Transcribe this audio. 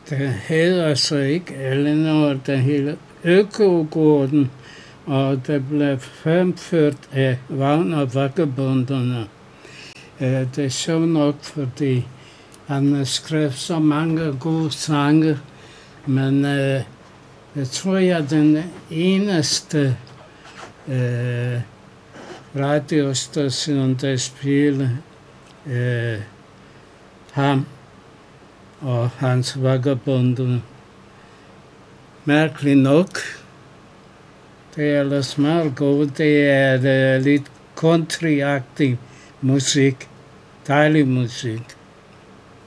Det hedder så ikke Eleanor, det hedder Økogården, og det blev fremført af Wagner-vagabonderne. Det er sjovt nok, fordi han har skrevet så mange gode sange, men jeg tror, jeg er den eneste radiostation, der spiller ham og hans vagabonder. Mærkeligt nok. Det er ellers meget godt. Det er lidt countryagtig musik. Dejlig musik.